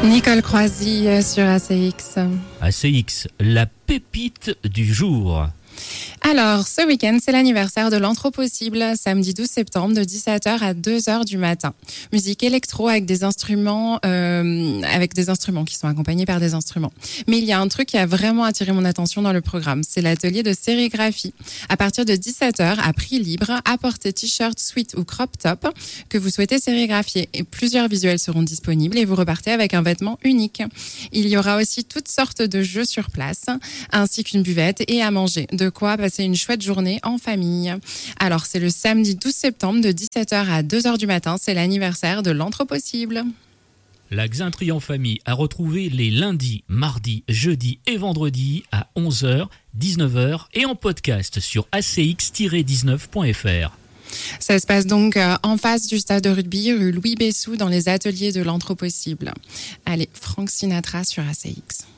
Nicole Croisy sur ACX. ACX, la pépite du jour. Alors, ce week-end, c'est l'anniversaire de l'Anthropossible, samedi 12 septembre, de 17h à 2h du matin. Musique électro avec des instruments qui sont accompagnés par des instruments. Mais il y a un truc qui a vraiment attiré mon attention dans le programme, c'est l'atelier de sérigraphie. À partir de 17h, à prix libre, apportez t-shirt, sweat ou crop top que vous souhaitez sérigraphier. Et plusieurs visuels seront disponibles et vous repartez avec un vêtement unique. Il y aura aussi toutes sortes de jeux sur place, ainsi qu'une buvette et à manger. De quoi passer une chouette journée en famille. Alors, c'est le samedi 12 septembre de 17h à 2h du matin. C'est l'anniversaire de l'Anthropossible. La Xintrie en famille a retrouvé les lundis, mardis, jeudis et vendredis à 11h, 19h et en podcast sur acx-19.fr. Ça se passe donc en face du stade de rugby, rue Louis Bessou, dans les ateliers de l'Anthropossible. Allez, Frank Sinatra sur ACX.